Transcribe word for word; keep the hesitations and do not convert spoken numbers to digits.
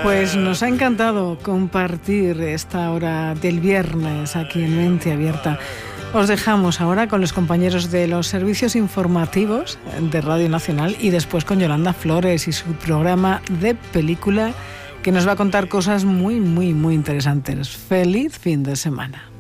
Pues nos ha encantado compartir esta hora del viernes aquí en Mente Abierta. Os dejamos ahora con los compañeros de los servicios informativos de Radio Nacional y después con Yolanda Flores y su programa de película que nos va a contar cosas muy, muy, muy interesantes. ¡Feliz fin de semana!